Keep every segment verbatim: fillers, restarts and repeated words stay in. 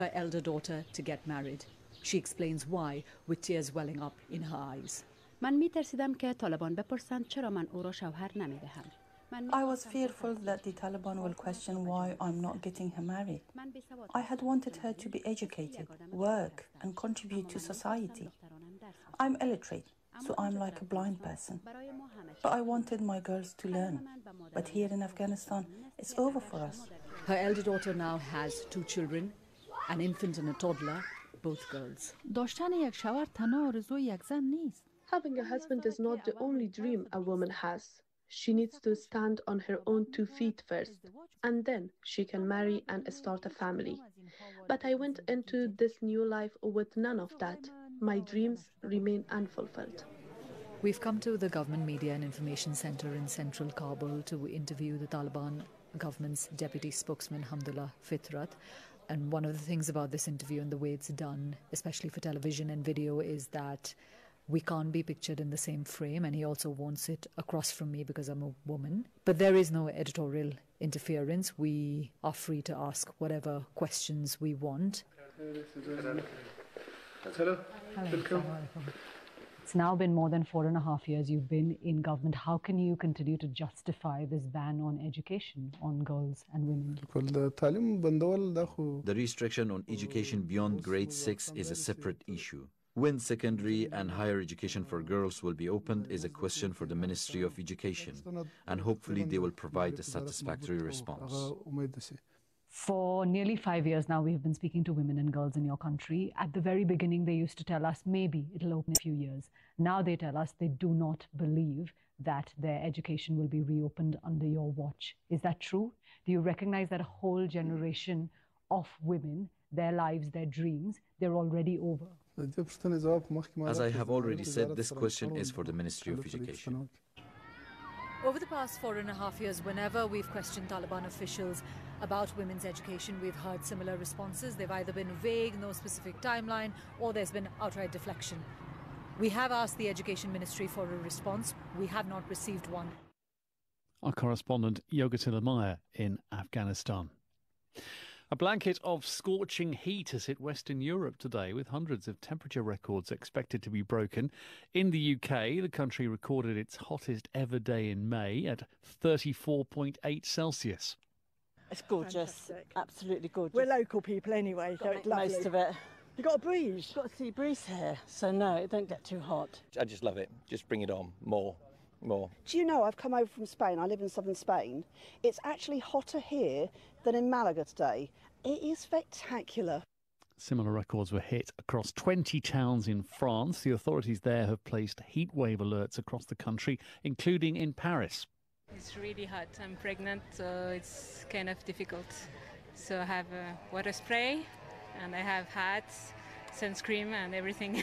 her elder daughter to get married. She explains why with tears welling up in her eyes. من می‌ترسیدم که طالبان بپرسند چرا من او را شوهر نمی‌دهم. I was fearful that the Taliban will question why I'm not getting her married. I had wanted her to be educated, work, and contribute to society. I'm illiterate, so I'm like a blind person. But I wanted my girls to learn. But here in Afghanistan, it's over for us. Her elder daughter now has two children, an infant and a toddler, both girls. داشتن یک شوهر تنها آرزوی یک زن نیست. Having a husband is not the only dream a woman has. She needs to stand on her own two feet first, and then she can marry and start a family. But I went into this new life with none of that. My dreams remain unfulfilled. We've come to the Government Media and Information Centre in central Kabul to interview the Taliban government's deputy spokesman, Hamdullah Fitrat. And one of the things about this interview and the way it's done, especially for television and video, is that we can't be pictured in the same frame, and he also won't sit across from me because I'm a woman. But there is no editorial interference. We are free to ask whatever questions we want. Hello. Welcome. It's now been more than four and a half years you've been in government. How can you continue to justify this ban on education on girls and women? The restriction on education beyond grade six is a separate issue. When secondary and higher education for girls will be opened is a question for the Ministry of Education, and hopefully they will provide a satisfactory response. For nearly five years now, we've been speaking to women and girls in your country. At the very beginning, they used to tell us maybe it'll open in a few years. Now they tell us they do not believe that their education will be reopened under your watch. Is that true? Do you recognize that a whole generation of women, their lives, their dreams, they're already over? As I have already said, this question is for the Ministry of Education. Over the past four and a half years, whenever we've questioned Taliban officials about women's education, we've heard similar responses. They've either been vague, no specific timeline, or there's been outright deflection. We have asked the Education Ministry for a response. We have not received one. Our correspondent Yogatila Maya in Afghanistan. A blanket of scorching heat has hit Western Europe today, with hundreds of temperature records expected to be broken. In the U K, the country recorded its hottest ever day in May at thirty-four point eight Celsius. It's gorgeous, Fantastic. Absolutely gorgeous. We're local people anyway, so it's lovely. Most of it. You got a breeze? Got a sea breeze here, so no, it don't get too hot. I just love it. Just bring it on, more. More. Do you know, I've come over from Spain, I live in southern Spain. It's actually hotter here than in Malaga today. It is spectacular. Similar records were hit across twenty towns in France. The authorities there have placed heatwave alerts across the country, including in Paris. It's really hot. I'm pregnant, so it's kind of difficult. So I have a water spray and I have hats, sunscreen and everything.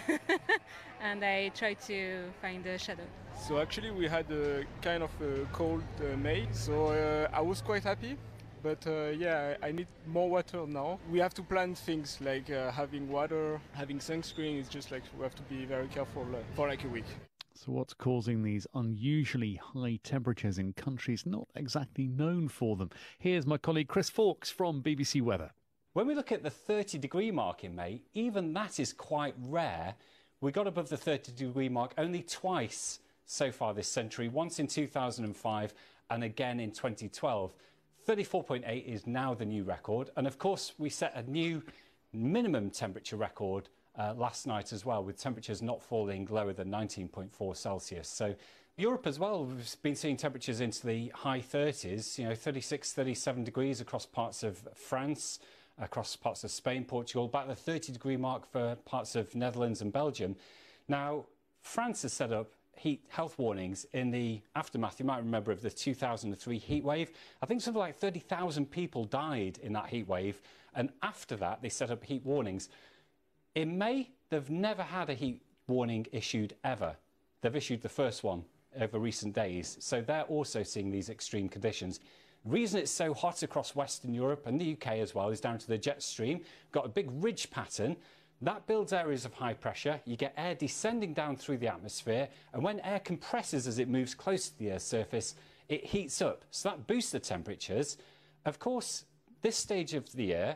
And I try to find the shadow. So actually we had a kind of a cold uh, May, so uh, I was quite happy. But uh, yeah, I need more water now. We have to plan things like uh, having water, having sunscreen. It's just like we have to be very careful uh, for like a week. So what's causing these unusually high temperatures in countries not exactly known for them? Here's my colleague Chris Fawkes from B B C Weather. When we look at the thirty degree mark in May, even that is quite rare. We got above the thirty degree mark only twice so far this century, once in two thousand five and again in twenty twelve. thirty-four point eight is now the new record, and of course we set a new minimum temperature record uh, last night as well, with temperatures not falling lower than nineteen point four Celsius. So Europe as well, we've been seeing temperatures into the high thirties, you know, thirty-six, thirty-seven degrees across parts of France, across parts of Spain, Portugal, about the thirty degree mark for parts of Netherlands and Belgium. Now, France has set up heat health warnings in the aftermath, you might remember, of the two thousand three heat wave. I think something like thirty thousand people died in that heat wave, and after that they set up heat warnings. In May, they've never had a heat warning issued ever. They've issued the first one over recent days, so they're also seeing these extreme conditions. The reason it's so hot across Western Europe and the U K as well is down to the jet stream. Got a big ridge pattern. That builds areas of high pressure. You get air descending down through the atmosphere, and when air compresses as it moves close to the Earth's surface, it heats up. So that boosts the temperatures. Of course, this stage of the year,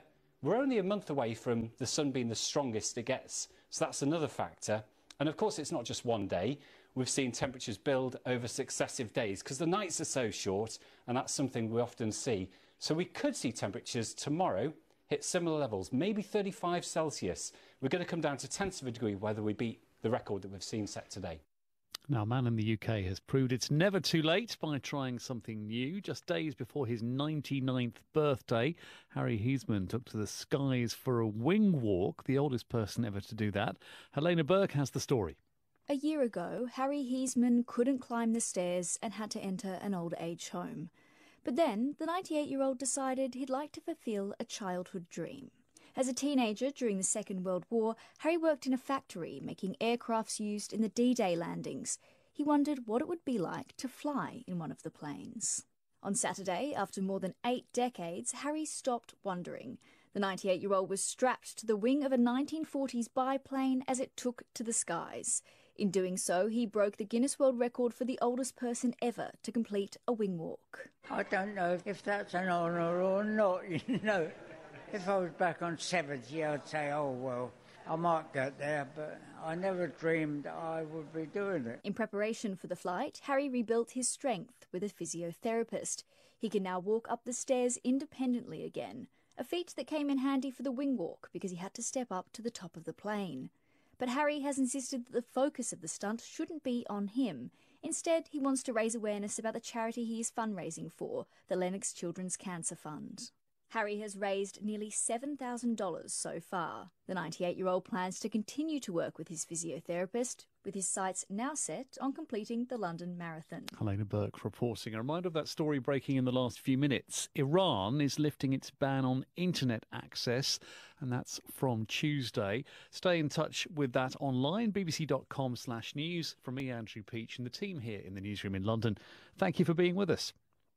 We're only a month away from the sun being the strongest it gets, so that's another factor. And of course, it's not just one day. We've seen temperatures build over successive days because the nights are so short, and that's something we often see. So we could see temperatures tomorrow hit similar levels, maybe thirty-five Celsius. We're going to come down to tenths of a degree whether we beat the record that we've seen set today. Now, a man in the U K has proved it's never too late by trying something new. Just days before his ninety-ninth birthday, Harry Heisman took to the skies for a wing walk, the oldest person ever to do that. Helena Burke has the story. A year ago, Harry Heisman couldn't climb the stairs and had to enter an old age home. But then, the ninety-eight-year-old decided he'd like to fulfil a childhood dream. As a teenager during the Second World War, Harry worked in a factory making aircrafts used in the D-Day landings. He wondered what it would be like to fly in one of the planes. On Saturday, after more than eight decades, Harry stopped wondering. The ninety-eight-year-old was strapped to the wing of a nineteen forties biplane as it took to the skies. In doing so, he broke the Guinness World Record for the oldest person ever to complete a wing walk. I don't know if that's an honour or not, you know. If I was back on seventy, I'd say, oh, well, I might get there, but I never dreamed I would be doing it. In preparation for the flight, Harry rebuilt his strength with a physiotherapist. He can now walk up the stairs independently again, a feat that came in handy for the wing walk because he had to step up to the top of the plane. But Harry has insisted that the focus of the stunt shouldn't be on him. Instead, he wants to raise awareness about the charity he is fundraising for, the Lennox Children's Cancer Fund. Harry has raised nearly seven thousand dollars so far. The ninety-eight-year-old plans to continue to work with his physiotherapist, with his sights now set on completing the London Marathon. Helena Burke reporting. A reminder of that story breaking in the last few minutes. Iran is lifting its ban on internet access, and that's from Tuesday. Stay in touch with that online, bbc.com slash news. From me, Andrew Peach, and the team here in the newsroom in London. Thank you for being with us.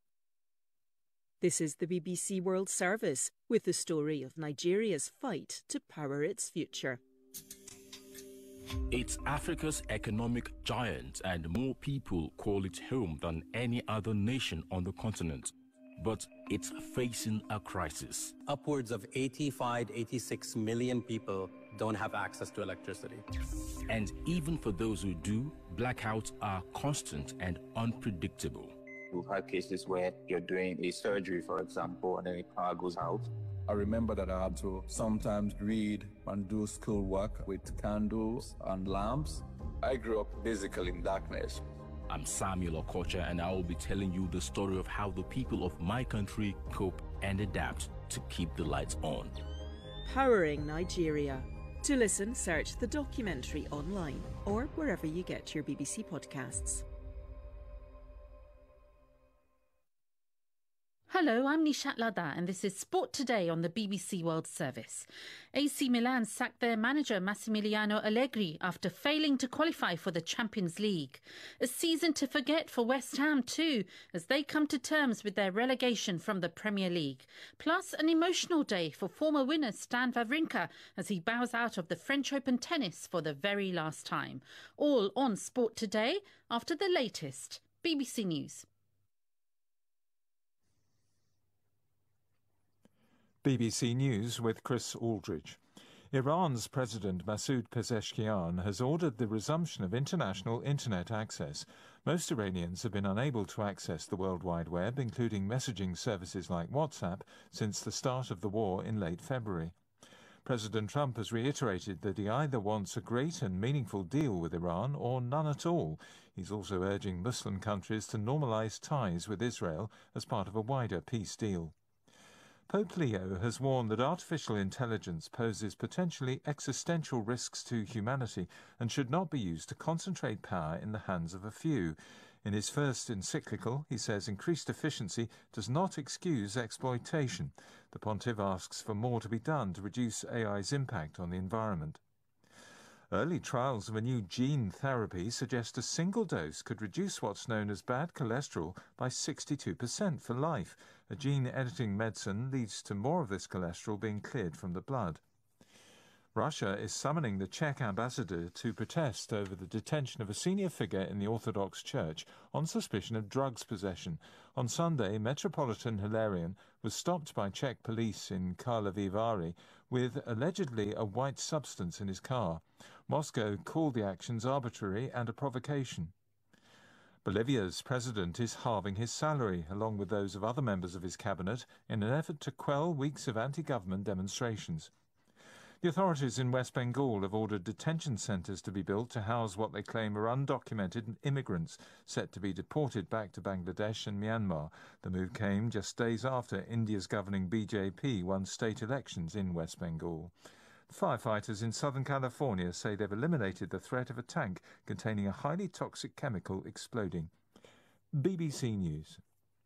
This is the B B C World Service with the story of Nigeria's fight to power its future. It's Africa's economic giant, and more people call it home than any other nation on the continent. But it's facing a crisis. Upwards of eighty-five, eighty-six million people don't have access to electricity. And even for those who do, blackouts are constant and unpredictable. We've had cases where you're doing a surgery, for example, and then the power goes out. I remember that I had to sometimes read and do schoolwork with candles and lamps. I grew up basically in darkness. I'm Samuel Okocha, and I will be telling you the story of how the people of my country cope and adapt to keep the lights on. Powering Nigeria. To listen, search the documentary online or wherever you get your B B C podcasts. Hello, I'm Nishat Lada and this is Sport Today on the B B C World Service. A C Milan sacked their manager Massimiliano Allegri after failing to qualify for the Champions League. A season to forget for West Ham too, as they come to terms with their relegation from the Premier League. Plus an emotional day for former winner Stan Wawrinka as he bows out of the French Open tennis for the very last time. All on Sport Today after the latest B B C News. B B C News with Chris Aldridge. Iran's President Masoud Pezeshkian has ordered the resumption of international internet access. Most Iranians have been unable to access the World Wide Web, including messaging services like WhatsApp, since the start of the war in late February. President Trump has reiterated that he either wants a great and meaningful deal with Iran or none at all. He's also urging Muslim countries to normalize ties with Israel as part of a wider peace deal. Pope Leo has warned that artificial intelligence poses potentially existential risks to humanity and should not be used to concentrate power in the hands of a few. In his first encyclical, he says increased efficiency does not excuse exploitation. The pontiff asks for more to be done to reduce A I's impact on the environment. Early trials of a new gene therapy suggest a single dose could reduce what's known as bad cholesterol by sixty-two percent for life. A gene-editing medicine leads to more of this cholesterol being cleared from the blood. Russia is summoning the Czech ambassador to protest over the detention of a senior figure in the Orthodox Church on suspicion of drugs possession. On Sunday, Metropolitan Hilarion was stopped by Czech police in Karlovy Vary with allegedly a white substance in his car. Moscow called the actions arbitrary and a provocation. Bolivia's president is halving his salary, along with those of other members of his cabinet, in an effort to quell weeks of anti-government demonstrations. The authorities in West Bengal have ordered detention centres to be built to house what they claim are undocumented immigrants set to be deported back to Bangladesh and Myanmar. The move came just days after India's governing B J P won state elections in West Bengal. Firefighters in Southern California say they've eliminated the threat of a tank containing a highly toxic chemical exploding. B B C News.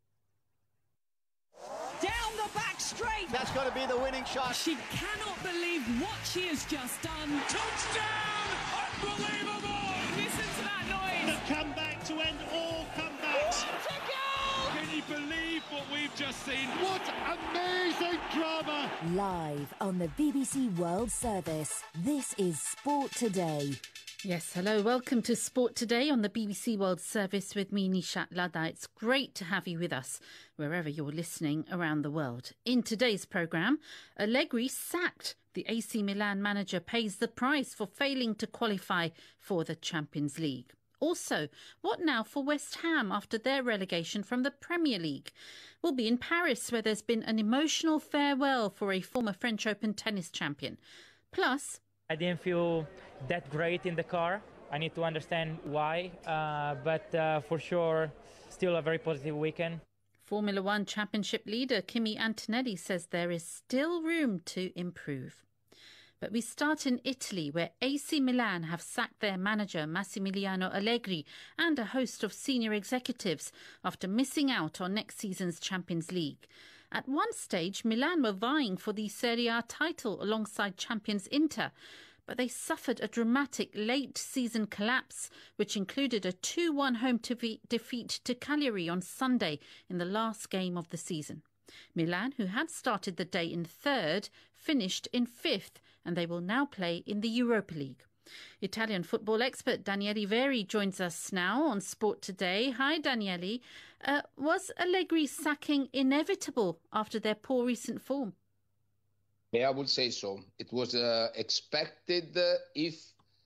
Down the back straight. That's got to be the winning shot. She cannot believe what she has just done. Touchdown! Unbelievable! Listen to that noise. The comeback to end all comebacks. What a goal! Can you believe what we've just seen? What amazing drama! Live on the B B C World Service, this is Sport Today. Yes, hello. Welcome to Sport Today on the B B C World Service with me, Nishat Ladha. It's great to have you with us wherever you're listening around the world. In today's programme, Allegri sacked. The A C Milan manager pays the price for failing to qualify for the Champions League. Also, what now for West Ham after their relegation from the Premier League? We'll be in Paris, where there's been an emotional farewell for a former French Open tennis champion. Plus, I didn't feel that great in the car. I need to understand why, uh, but uh, for sure, still a very positive weekend. Formula One Championship leader Kimi Antonelli says there is still room to improve. But we start in Italy, where A C Milan have sacked their manager Massimiliano Allegri and a host of senior executives after missing out on next season's Champions League. At one stage, Milan were vying for the Serie A title alongside champions Inter, but they suffered a dramatic late-season collapse, which included a two one home defeat to Cagliari on Sunday in the last game of the season. Milan, who had started the day in third, finished in fifth, and they will now play in the Europa League. Italian football expert Daniele Veri joins us now on Sport Today. Hi, Daniele. Uh, was Allegri's sacking inevitable after their poor recent form? Yeah, I would say so. It was uh, expected uh, if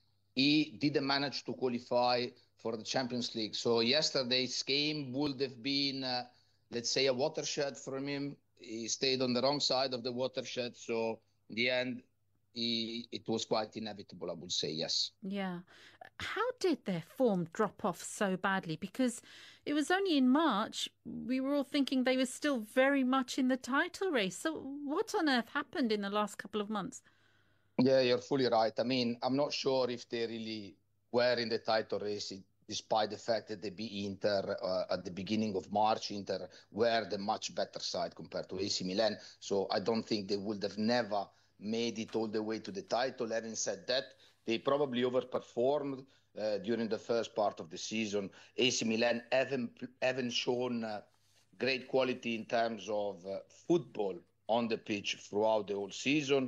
he didn't manage to qualify for the Champions League. So yesterday's game would have been, uh, let's say, a watershed for him. He stayed on the wrong side of the watershed. So in the end, he, it was quite inevitable, I would say, yes. Yeah. How did their form drop off so badly? Because it was only in March we were all thinking they were still very much in the title race. So what on earth happened in the last couple of months? Yeah, you're fully right. I mean, I'm not sure if they really were in the title race, despite the fact that they beat Inter uh, at the beginning of March. Inter were the much better side compared to A C Milan. So I don't think they would have never made it all the way to the title. Having said that, they probably overperformed uh, during the first part of the season. A C Milan haven't, haven't shown uh, great quality in terms of uh, football on the pitch throughout the whole season.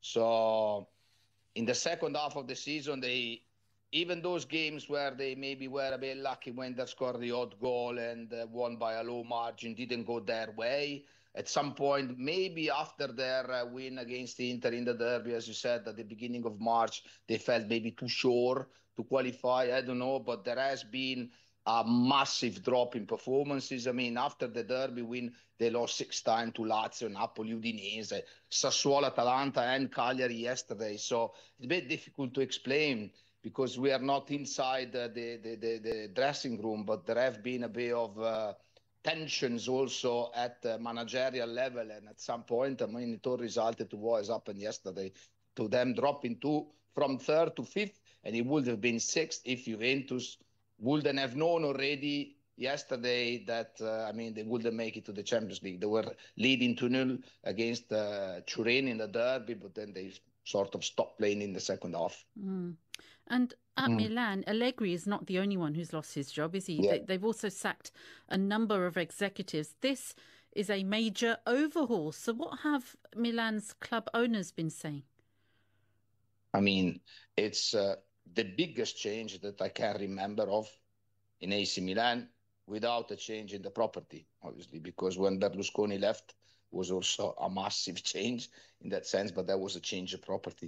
So in the second half of the season, they even those games where they maybe were a bit lucky when they scored the odd goal and uh, won by a low margin, didn't go their way. At some point, maybe after their uh, win against the Inter in the derby, as you said, at the beginning of March, they felt maybe too sure to qualify. I don't know, but there has been a massive drop in performances. I mean, after the derby win, they lost six times to Lazio, Napoli, Udinese, Sassuolo, Atalanta and Cagliari yesterday. So it's a bit difficult to explain because we are not inside uh, the, the, the, the dressing room, but there have been a bit of uh, tensions also at the managerial level. And at some point, I mean, it all resulted to what has happened yesterday, to them dropping two from third to fifth, and it would have been sixth if Juventus wouldn't have known already yesterday that, uh, I mean, they wouldn't make it to the Champions League. They were leading two nil against uh, Turin in the derby, but then they sort of stopped playing in the second half. Mm. And at mm. Milan, Allegri is not the only one who's lost his job, is he? Yeah. They, they've also sacked a number of executives. This is a major overhaul. So what have Milan's club owners been saying? I mean, it's uh, the biggest change that I can remember of in A C Milan without a change in the property, obviously, because when Berlusconi left was also a massive change in that sense, but that was a change of property.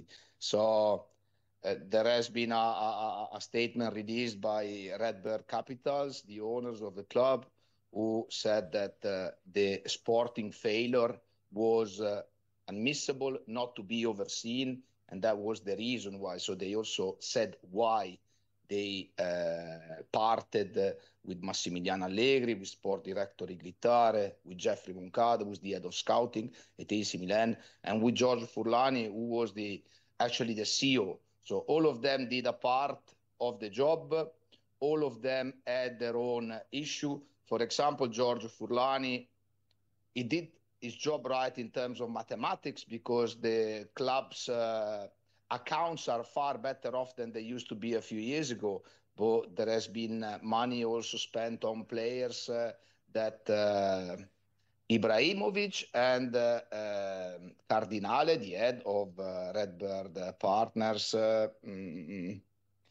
So uh, there has been a, a, a statement released by Redbird Capitals, the owners of the club, who said that uh, the sporting failure was uh, admissible, not to be overseen, and that was the reason why. So they also said why they uh, parted uh, with Massimiliano Allegri, with sport director Iglitare, with Jeffrey Moncada, who was the head of scouting at A C Milan, and with Giorgio Furlani, who was the actually the C E O. So all of them did a part of the job. All of them had their own issue. For example, Giorgio Furlani, he did his job right in terms of mathematics because the club's uh, accounts are far better off than they used to be a few years ago. But there has been uh, money also spent on players uh, that uh, Ibrahimovic and uh, uh, Cardinale, the head of uh, Redbird uh, Partners, uh, mm,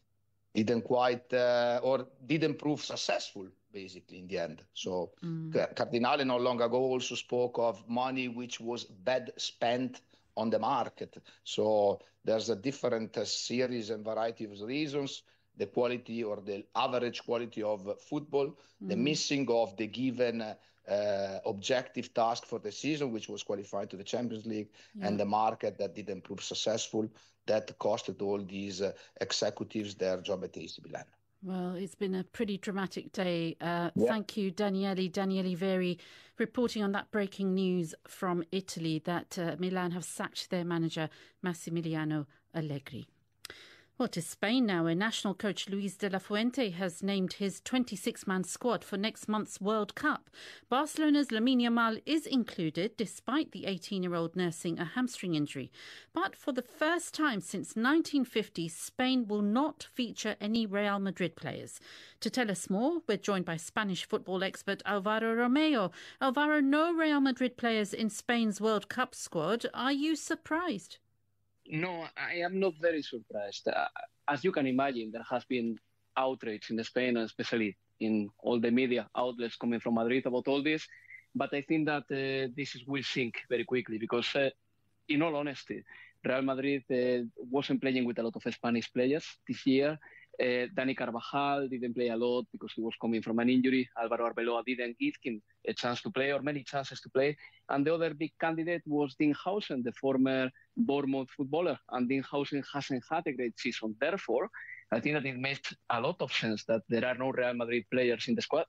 didn't quite uh, or didn't prove successful, basically, in the end. So mm. Cardinale not long ago also spoke of money which was bad spent on the market. So there's a different uh, series and variety of reasons. The quality or the average quality of uh, football, mm. the missing of the given uh, uh, objective task for the season, which was qualified to the Champions League, yeah. and the market that didn't prove successful, that costed all these uh, executives their job at A C Milan. Well, it's been a pretty dramatic day. Uh, yeah. Thank you, Daniele. Daniele Veri, reporting on that breaking news from Italy that uh, Milan have sacked their manager, Massimiliano Allegri. Well, to Spain now, where national coach Luis de la Fuente has named his twenty-six man squad for next month's World Cup. Barcelona's Lamine Yamal is included, despite the eighteen-year-old nursing a hamstring injury. But for the first time since nineteen fifty, Spain will not feature any Real Madrid players. To tell us more, we're joined by Spanish football expert Alvaro Romeo. Alvaro, no Real Madrid players in Spain's World Cup squad. Are you surprised? No, I am not very surprised. Uh, as you can imagine, there has been outrage in Spain, especially in all the media outlets coming from Madrid about all this. But I think that uh, this will sink very quickly because, uh, in all honesty, Real Madrid uh, wasn't playing with a lot of Spanish players this year. Uh, Dani Carvajal didn't play a lot because he was coming from an injury. Álvaro Arbeloa didn't give him a chance to play or many chances to play. And the other big candidate was Dean Howson, the former Bournemouth footballer. And Dean Howson hasn't had a great season. Therefore, I think that it makes a lot of sense that there are no Real Madrid players in the squad.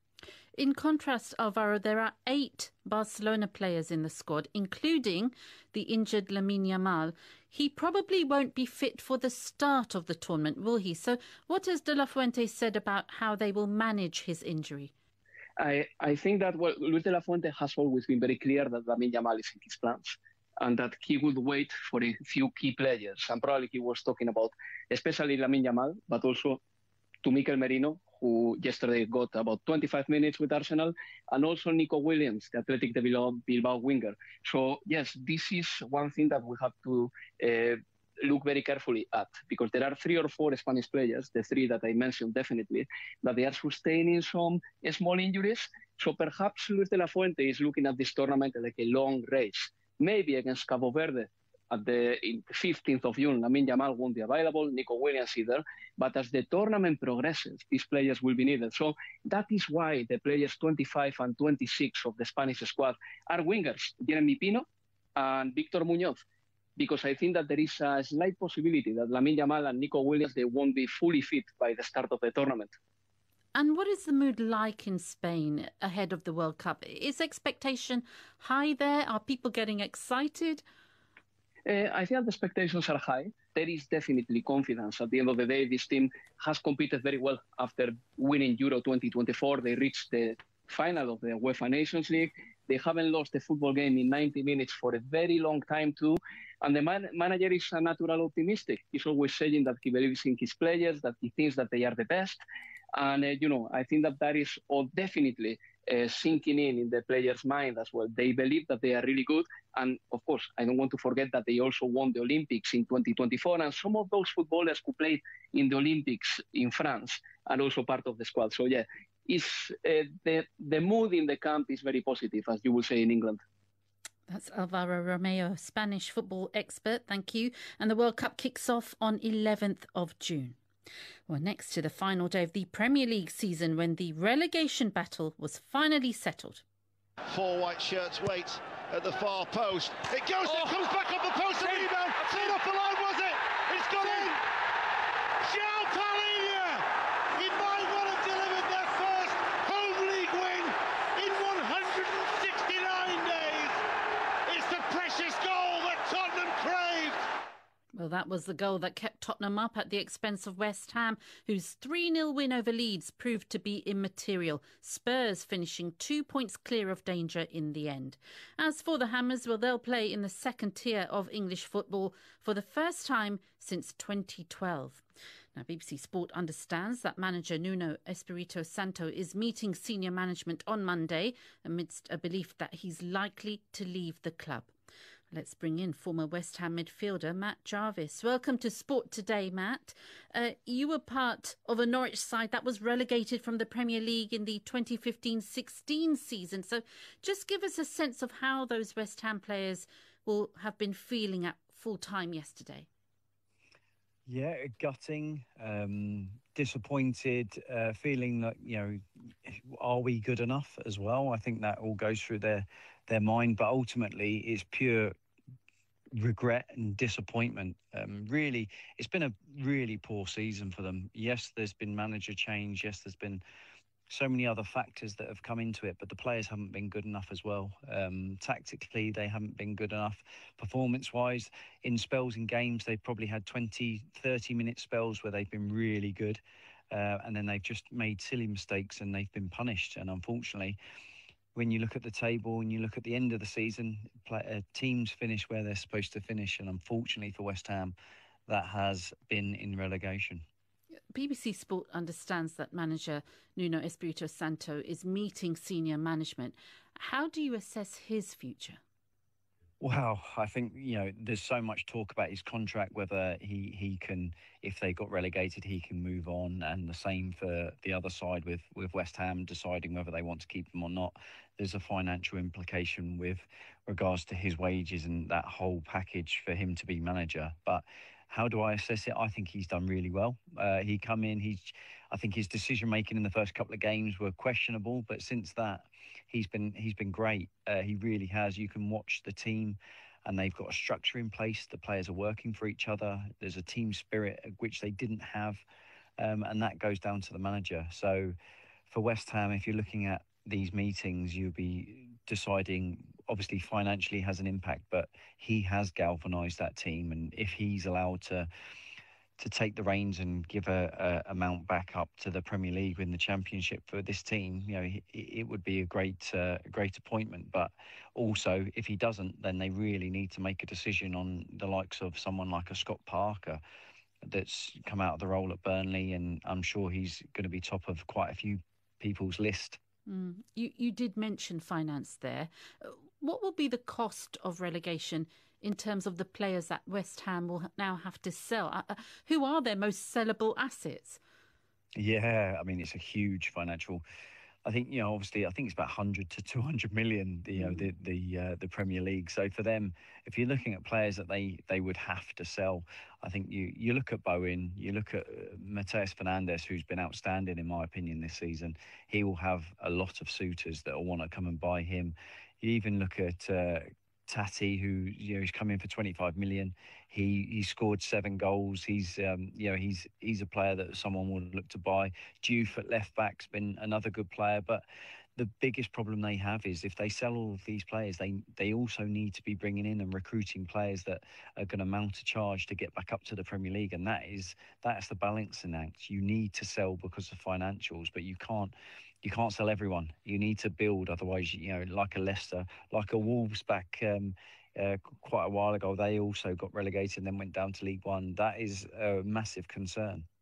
In contrast, Alvaro, there are eight Barcelona players in the squad, including the injured Lamine Yamal. He probably won't be fit for the start of the tournament, will he? So what has De La Fuente said about how they will manage his injury? I, I think that well, Luis De La Fuente has always been very clear that Lamine Yamal is in his plans and that he would wait for a few key players. And probably he was talking about especially Lamine Yamal, but also to Mikel Merino, who yesterday got about twenty-five minutes with Arsenal, and also Nico Williams, the Athletic de Bilbao, Bilbao winger. So, yes, this is one thing that we have to uh, look very carefully at, because there are three or four Spanish players, the three that I mentioned definitely, that they are sustaining some small injuries. So perhaps Luis de la Fuente is looking at this tournament like a long race. Maybe against Cabo Verde, at the fifteenth of June, Lamine Yamal won't be available, Nico Williams either. But as the tournament progresses, these players will be needed. So that is why the players twenty-five and twenty-six of the Spanish squad are wingers, Jeremy Pino and Victor Muñoz, because I think that there is a slight possibility that Lamine Yamal and Nico Williams, they won't be fully fit by the start of the tournament. And what is the mood like in Spain ahead of the World Cup? Is expectation high there? Are people getting excited? Uh, I think the expectations are high. There is definitely confidence. At the end of the day, this team has competed very well after winning Euro twenty twenty-four. They reached the final of the UEFA Nations League. They haven't lost a football game in ninety minutes for a very long time too. And the man- manager is a natural optimistic. He's always saying that he believes in his players, that he thinks that they are the best. And, uh, you know, I think that that is all definitely uh, sinking in in the players' mind as well. They believe that they are really good. And of course, I don't want to forget that they also won the Olympics in twenty twenty-four. And some of those footballers who played in the Olympics in France are also part of the squad. So yeah, it's, uh, the, the mood in the camp is very positive, as you will say in England. That's Alvaro Romeo, Spanish football expert. Thank you. And the World Cup kicks off on eleventh of June. Well, next to the final day of the Premier League season when the relegation battle was finally settled. Four white shirts wait at the far post. It goes, Oh. it comes back off the post, and rebound. Cleared off the line, was it? It's gone in. João Palhinha! He might well have delivered their first home league win in one hundred sixty-nine days. It's the precious goal that Tottenham craved. Well, that was the goal that kept Tottenham up at the expense of West Ham, whose three nil win over Leeds proved to be immaterial. Spurs finishing two points clear of danger in the end. As for the Hammers, well, they'll play in the second tier of English football for the first time since twenty twelve. Now, B B C Sport understands that manager Nuno Espirito Santo is meeting senior management on Monday amidst a belief that he's likely to leave the club. Let's bring in former West Ham midfielder Matt Jarvis. Welcome to Sport Today, Matt. Uh, you were part of a Norwich side that was relegated from the Premier League in the twenty fifteen sixteen season. So just give us a sense of how those West Ham players will have been feeling at full time yesterday. Yeah, gutting, um, disappointed, uh, feeling like, you know, are we good enough as well? I think that all goes through their, their mind, but ultimately it's pure regret and disappointment. Um, really, it's been a really poor season for them. Yes, there's been manager change. Yes, there's been so many other factors that have come into it, but the players haven't been good enough as well. Um, tactically, they haven't been good enough. Performance-wise, in spells in games, they've probably had twenty, thirty minute spells where they've been really good. Uh, and then they've just made silly mistakes and they've been punished. And unfortunately, when you look at the table and you look at the end of the season, play, uh, teams finish where they're supposed to finish. And unfortunately for West Ham, that has been in relegation. B B C Sport understands that manager Nuno Espirito Santo is meeting senior management. How do you assess his future? Well, I think, you know, there's so much talk about his contract, whether he, he can, if they got relegated, he can move on. And the same for the other side with, with West Ham deciding whether they want to keep him or not. There's a financial implication with regards to his wages and that whole package for him to be manager. But how do I assess it? I think he's done really well. Uh, he come in, he's, I think his decision making in the first couple of games were questionable, but since that, he's been he's been great. Uh, he really has. You can watch the team, and they've got a structure in place. The players are working for each other. There's a team spirit which they didn't have, um, and that goes down to the manager. So, for West Ham, if you're looking at these meetings, you'll be deciding. Obviously, financially has an impact, but he has galvanised that team, and if he's allowed to to take the reins and give a, a amount back up to the Premier League in the Championship for this team, you know, it, it would be a great uh, great appointment. But also, if he doesn't, then they really need to make a decision on the likes of someone like a Scott Parker that's come out of the role at Burnley, and I'm sure he's going to be top of quite a few people's list. Mm. You, you did mention finance there. What will be the cost of relegation in terms of the players that West Ham will now have to sell? Uh, who are their most sellable assets? Yeah, I mean, it's a huge financial. I think, you know, obviously, I think it's about one hundred to two hundred million, you know, the the uh, the Premier League. So for them, if you're looking at players that they, they would have to sell, I think you, you look at Bowen, you look at Mateus Fernandes, who's been outstanding, in my opinion, this season. He will have a lot of suitors that will want to come and buy him. You even look at uh, Tati, who, you know, he's come in for twenty-five million. He he scored seven goals. He's um, you know he's he's a player that someone would look to buy. Diouf at left back's been another good player, but the biggest problem they have is if they sell all of these players, they they also need to be bringing in and recruiting players that are going to mount a charge to get back up to the Premier League, and that is that's the balancing act. You need to sell because of financials, but you can't. You can't sell everyone. You need to build, otherwise, you know, like a Leicester, like a Wolves back um, uh, quite a while ago, they also got relegated and then went down to League One. That is a massive concern.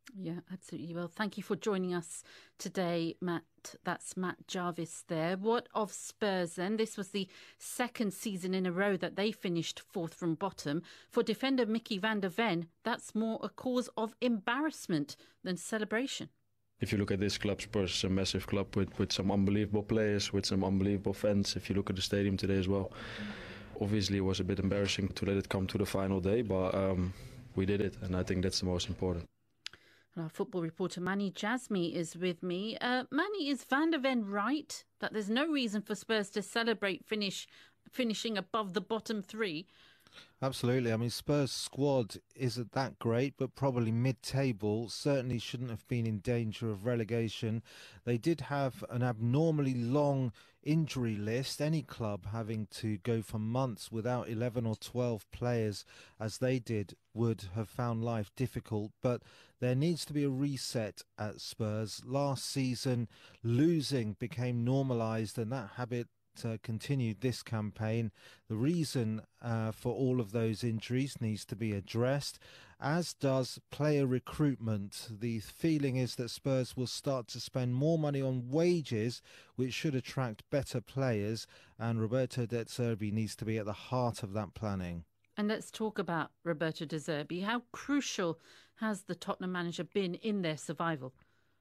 Yeah, absolutely. Well, thank you for joining us today, Matt. That's Matt Jarvis there. What of Spurs then? This was the second season in a row that they finished fourth from bottom. For defender Mickey van der Ven, that's more a cause of embarrassment than celebration. If you look at this club, Spurs is a massive club with, with some unbelievable players, with some unbelievable fans. If you look at the stadium today as well, obviously it was a bit embarrassing to let it come to the final day, but um, we did it, and I think that's the most important. Our football reporter Manny Jasmi is with me. Uh, Manny, is Van der Ven right that there's no reason for Spurs to celebrate finish finishing above the bottom three? Absolutely. I mean, Spurs' squad isn't that great, but probably mid-table. Certainly shouldn't have been in danger of relegation. They did have an abnormally long injury list, any club having to go for months without eleven or twelve players, as they did, would have found life difficult. But there needs to be a reset at Spurs. Last season, losing became normalised, and that habit Uh, continued this campaign. The reason uh, for all of those injuries needs to be addressed, as does player recruitment. The feeling is that Spurs will start to spend more money on wages, which should attract better players, and Roberto De Zerbi needs to be at the heart of that planning. And let's talk about Roberto De Zerbi. How crucial has the Tottenham manager been in their survival?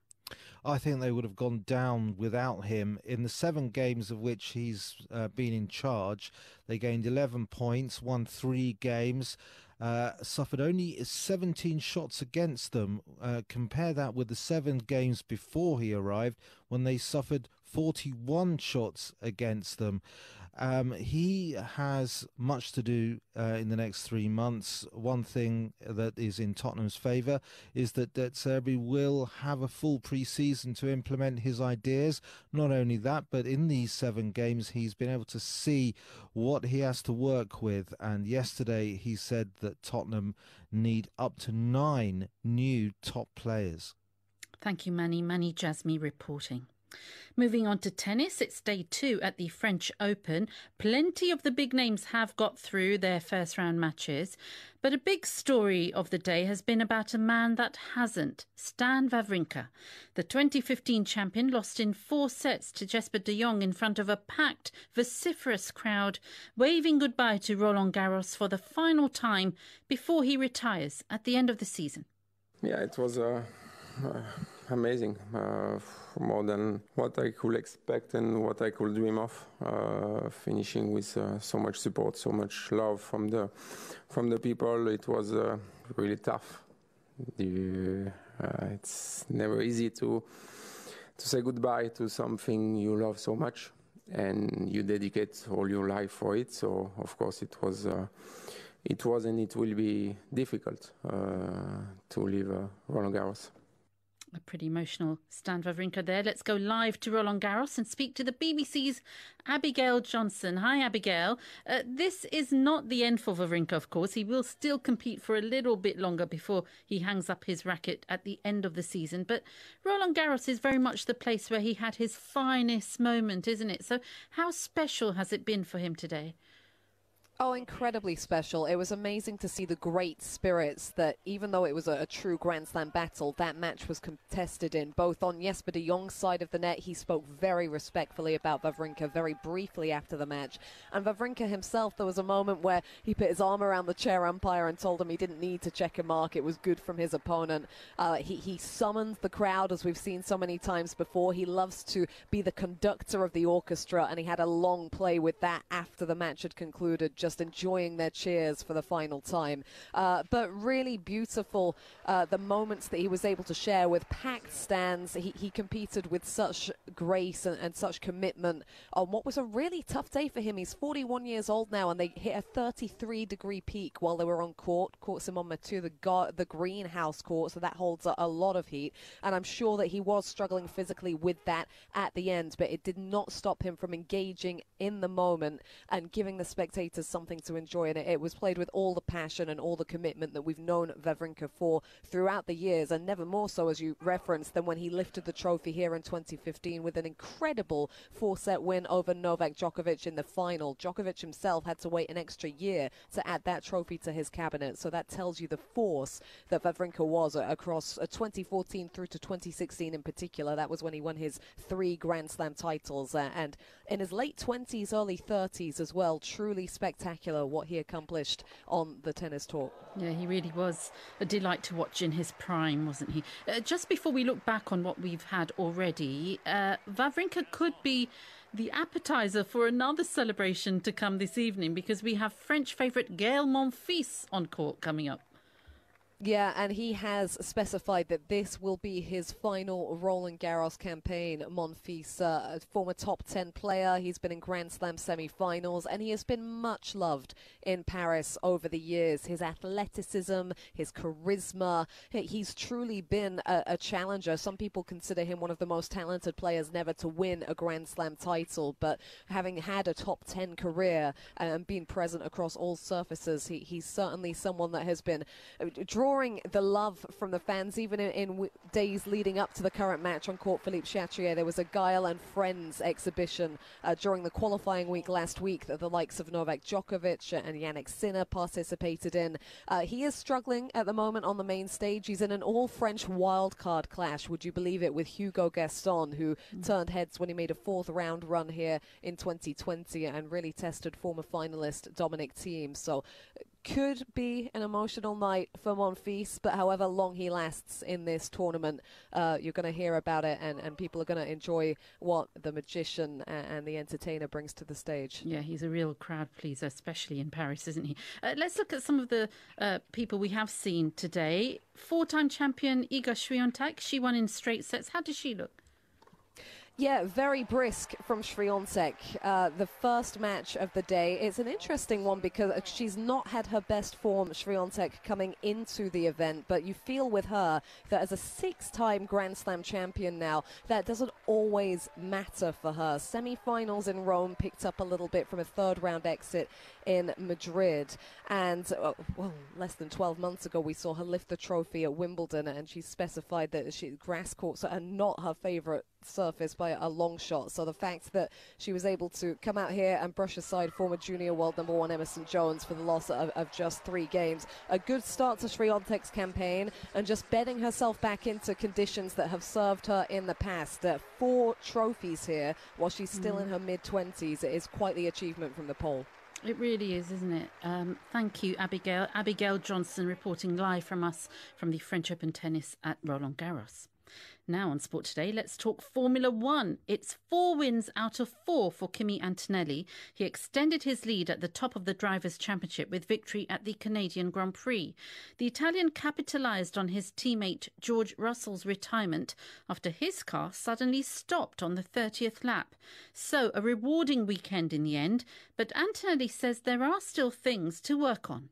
I think they would have gone down without him. In the seven games of which he's uh, been in charge, they gained eleven points, won three games, uh, suffered only seventeen shots against them. Uh, compare that with the seven games before he arrived, when they suffered forty-one shots against them. Um, he has much to do uh, in the next three months. One thing that is in Tottenham's favour is that De Zerbi will have a full pre-season to implement his ideas. Not only that, but in these seven games he's been able to see what he has to work with. And yesterday he said that Tottenham need up to nine new top players. Thank you, Manny. Manny Jasmi reporting. Moving on to tennis, it's day two at the French Open. Plenty of the big names have got through their first round matches, but a big story of the day has been about a man that hasn't, Stan Wawrinka. The twenty fifteen champion lost in four sets to Jesper de Jong in front of a packed, vociferous crowd, waving goodbye to Roland Garros for the final time before he retires at the end of the season. Yeah, it was uh, uh, amazing. Uh, more than what I could expect and what I could dream of. Uh, finishing with uh, so much support, so much love from the from the people. It was uh, really tough. The, uh, it's never easy to to say goodbye to something you love so much, and you dedicate all your life for it. So of course it was. Uh, It was and it will be difficult uh, to leave uh, Roland Garros. A pretty emotional Stan Wawrinka there. Let's go live to Roland Garros and speak to the B B C's Abigail Johnson. Hi, Abigail. Uh, this is not the end for Wawrinka, of course. He will still compete for a little bit longer before he hangs up his racket at the end of the season. But Roland Garros is very much the place where he had his finest moment, isn't it? So how special has it been for him today? Oh, incredibly special. It was amazing to see the great spirits that, even though it was a, a true Grand Slam battle, that match was contested in. Both on Jesper de Jong's side of the net, he spoke very respectfully about Wawrinka very briefly after the match. And Wawrinka himself, there was a moment where he put his arm around the chair umpire and told him he didn't need to check a mark. It was good from his opponent. Uh, he, he summoned the crowd, as we've seen so many times before. He loves to be the conductor of the orchestra, and he had a long play with that after the match had concluded, just enjoying their cheers for the final time. Uh, but really beautiful, uh, the moments that he was able to share with packed stands. He, he competed with such grace and, and such commitment on what was a really tough day for him. He's forty-one years old now, and they hit a thirty-three degree peak while they were on court. Court Simon Mathieu, the, gar- the greenhouse court, so that holds a, a lot of heat. And I'm sure that he was struggling physically with that at the end, but it did not stop him from engaging in the moment and giving the spectators something something to enjoy, and it, it was played with all the passion and all the commitment that we've known Wawrinka for throughout the years, and never more so, as you referenced, than when he lifted the trophy here in twenty fifteen with an incredible four-set win over Novak Djokovic in the final. Djokovic himself had to wait an extra year to add that trophy to his cabinet, so that tells you the force that Wawrinka was across twenty fourteen through to twenty sixteen in particular. That was when he won his three Grand Slam titles, uh, and in his late twenties, early thirties as well. Truly spectacular what he accomplished on the tennis tour. Yeah, he really was a delight to watch in his prime, wasn't he? Uh, just before we look back on what we've had already, uh, Wawrinka could be the appetizer for another celebration to come this evening, because we have French favourite Gaël Monfils on court coming up. Yeah, and he has specified that this will be his final Roland Garros campaign. Monfils, uh, a former top ten player, he's been in Grand Slam semi-finals, and he has been much loved in Paris over the years. His athleticism, his charisma, he's truly been a, a challenger. Some people consider him one of the most talented players never to win a Grand Slam title, but having had a top ten career and being present across all surfaces, he, he's certainly someone that has been drawn the love from the fans, even in, in w days leading up to the current match on court. Philippe Chatrier, there was a Gaël and Friends exhibition uh, during the qualifying week last week that the likes of Novak Djokovic and Jannik Sinner participated in. Uh, he is struggling at the moment on the main stage. He's in an all-French wildcard clash, would you believe it, with Hugo Gaston, who mm. turned heads when he made a fourth round run here in twenty twenty and really tested former finalist Dominic Thiem. So could be an emotional night for Monfils, but however long he lasts in this tournament, uh, you're going to hear about it, and, and people are going to enjoy what the magician and, and the entertainer brings to the stage. Yeah, he's a real crowd pleaser, especially in Paris, isn't he? Uh, let's look at some of the uh, people we have seen today. Four-time champion Iga Swiatek, she won in straight sets. How does she look? Yeah, very brisk from Swiatek. Uh, the first match of the day. It's an interesting one because she's not had her best form, Swiatek, coming into the event, but you feel with her that as a six-time Grand Slam champion now, that doesn't always matter for her. Semi-finals in Rome, picked up a little bit from a third-round exit in Madrid, and uh, well, less than twelve months ago we saw her lift the trophy at Wimbledon, and she specified that she, grass courts are not her favourite surface by a long shot. So the fact that she was able to come out here and brush aside former junior world number one Emerson Jones for the loss of, of just three games, a good start to Swiatek's campaign, and just bedding herself back into conditions that have served her in the past. Uh, four trophies here while she's still mm. in her mid-twenties. It is quite the achievement from the pole. It really is, isn't it? Um, thank you, Abigail. Abigail Johnson reporting live from us from the French Open tennis at Roland Garros. Now on Sport Today, let's talk Formula One. It's four wins out of four for Kimi Antonelli. He extended his lead at the top of the Drivers' Championship with victory at the Canadian Grand Prix. The Italian capitalised on his teammate George Russell's retirement after his car suddenly stopped on the thirtieth lap. So a rewarding weekend in the end, but Antonelli says there are still things to work on.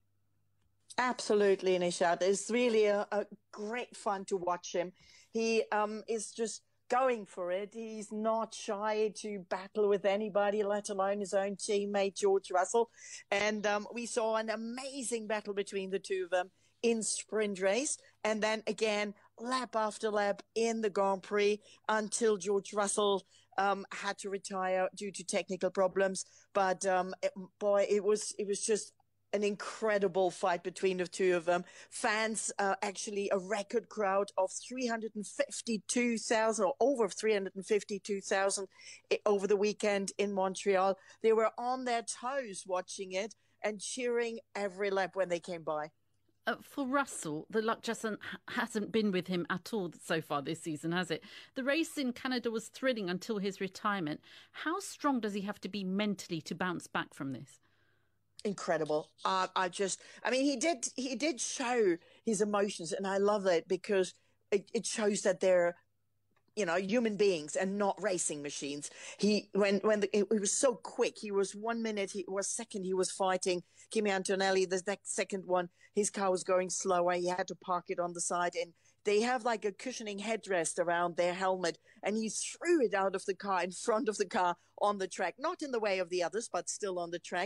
Absolutely, Nishat. It's really a, a great fun to watch him. He um, is just going for it. He's not shy to battle with anybody, let alone his own teammate, George Russell. And um, we saw an amazing battle between the two of them in sprint race. And then again, lap after lap in the Grand Prix until George Russell um, had to retire due to technical problems. But um, it, boy, it was it was just an incredible fight between the two of them. Fans, uh, actually a record crowd of three hundred fifty-two thousand or over three hundred fifty-two thousand over the weekend in Montreal. They were on their toes watching it and cheering every lap when they came by. Uh, for Russell, the luck just hasn't been with him at all so far this season, has it? The race in Canada was thrilling until his retirement. How strong does he have to be mentally to bounce back from this? Incredible. Uh, I just, I mean, he did, he did show his emotions, and I love that because it, it shows that they're, you know, human beings and not racing machines. He, when, when the, it, it was so quick, he was one minute, he was second, he was fighting Kimi Antonelli. The next second one, his car was going slower. He had to park it on the side, and they have like a cushioning headrest around their helmet, and he threw it out of the car in front of the car on the track, not in the way of the others, but still on the track.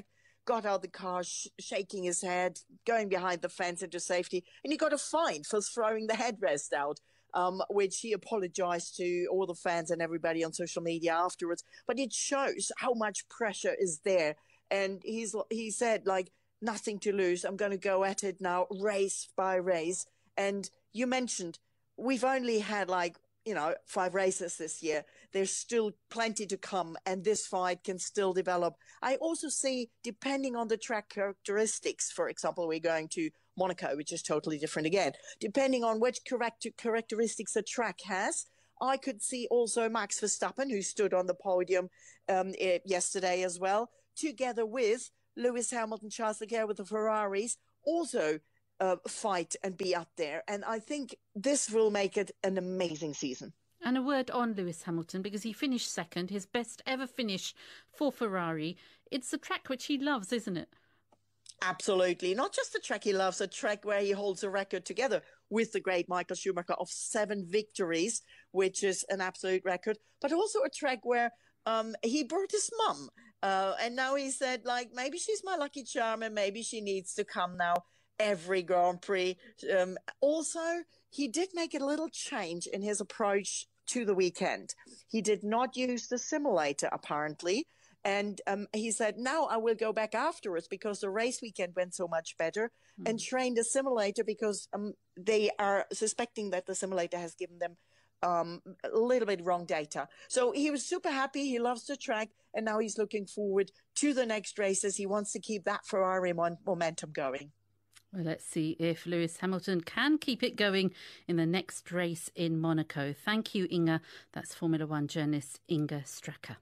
got out of the car, sh- shaking his head, going behind the fence into safety, and he got a fine for throwing the headrest out. Um, which he apologized to all the fans and everybody on social media afterwards. But it shows how much pressure is there. And he's he said, like, nothing to lose. I'm going to go at it now, race by race. And you mentioned we've only had, like, you know, five races this year. There's still plenty to come, and this fight can still develop. I also see, depending on the track characteristics, for example, we're going to Monaco, which is totally different again. Depending on which correct characteristics the track has, I could see also Max Verstappen, who stood on the podium um, yesterday as well, together with Lewis Hamilton, Charles Leclerc with the Ferraris, also uh, fight and be up there. And I think this will make it an amazing season. And a word on Lewis Hamilton, because he finished second, his best ever finish for Ferrari. It's a track which he loves, isn't it? Absolutely. Not just a track he loves, a track where he holds a record together with the great Michael Schumacher of seven victories, which is an absolute record, but also a track where um, he brought his mum. Uh, and now he said, like, maybe she's my lucky charm and maybe she needs to come now every Grand Prix. Um, also, he did make a little change in his approach to the weekend. He did not use the simulator, apparently. And um, he said, now I will go back afterwards because the race weekend went so much better mm-hmm. and train the simulator because um, they are suspecting that the simulator has given them um, a little bit wrong data. So he was super happy. He loves the track. And now he's looking forward to the next races. He wants to keep that Ferrari mon- momentum going. Well, let's see if Lewis Hamilton can keep it going in the next race in Monaco. Thank you, Inga. That's Formula One journalist Inga Stracker.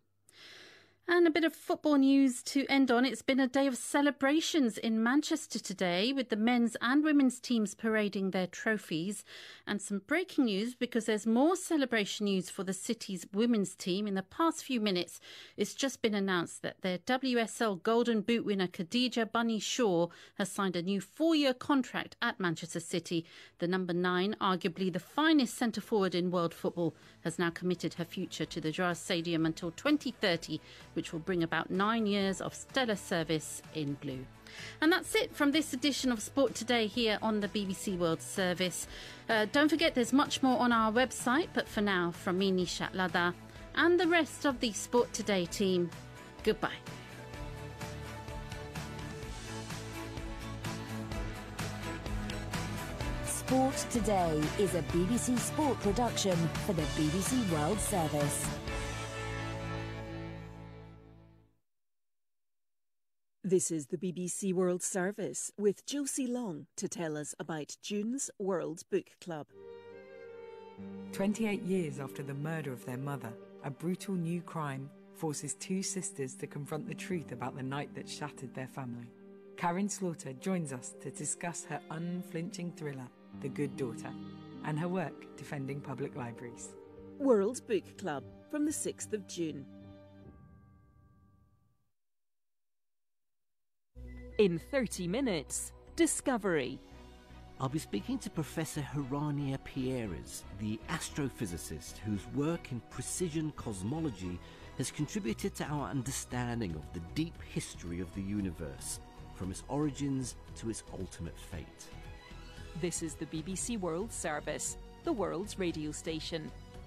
And a bit of football news to end on. It's been a day of celebrations in Manchester today with the men's and women's teams parading their trophies. And some breaking news because there's more celebration news for the city's women's team. In the past few minutes, it's just been announced that their W S L Golden Boot winner Khadija Bunny Shaw has signed a new four-year contract at Manchester City. The number nine, arguably the finest centre-forward in world football, has now committed her future to the Girard Stadium until twenty thirty, which will bring about nine years of stellar service in blue. And that's it from this edition of Sport Today here on the B B C World Service. Uh, don't forget there's much more on our website, but for now, from me, Nishat Ladha, and the rest of the Sport Today team, goodbye. Sport Today is a B B C Sport production for the B B C World Service. This is the B B C World Service with Josie Long to tell us about June's World Book Club. twenty-eight years after the murder of their mother, a brutal new crime forces two sisters to confront the truth about the night that shattered their family. Karen Slaughter joins us to discuss her unflinching thriller, The Good Daughter, and her work defending public libraries. World Book Club from the sixth of June. In thirty minutes, Discovery. I'll be speaking to Professor Hirania Pierres, the astrophysicist whose work in precision cosmology has contributed to our understanding of the deep history of the universe, from its origins to its ultimate fate. This is the B B C World Service, the world's radio station.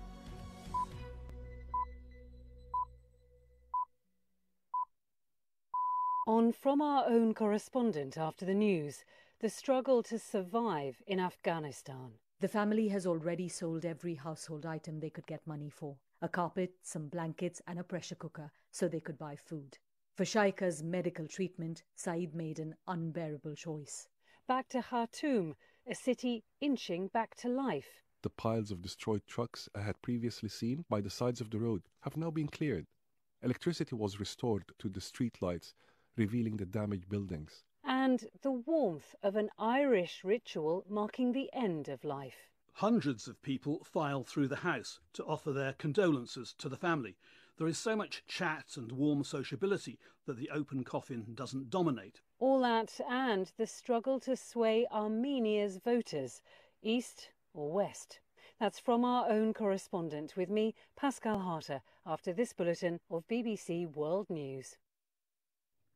On From Our Own Correspondent after the news, the struggle to survive in Afghanistan. The family has already sold every household item they could get money for. A carpet, some blankets and a pressure cooker so they could buy food. For Shaika's medical treatment, Saeed made an unbearable choice. Back to Khartoum, a city inching back to life. The piles of destroyed trucks I had previously seen by the sides of the road have now been cleared. Electricity was restored to the street lights, revealing the damaged buildings. And the warmth of an Irish ritual marking the end of life. Hundreds of people file through the house to offer their condolences to the family. There is so much chat and warm sociability that the open coffin doesn't dominate. All that and the struggle to sway Armenia's voters, east or west. That's From Our Own Correspondent with me, Pascal Harter, after this bulletin of B B C World News.